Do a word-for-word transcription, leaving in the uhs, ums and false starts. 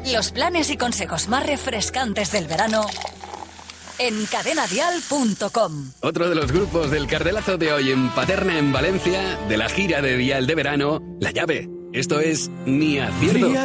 Los planes y consejos más refrescantes del verano en cadena dial punto com. Otro de los grupos del cartelazo de hoy en Paterna, en Valencia, de la gira de Dial de verano, La Llave. Esto es Mi Acierto.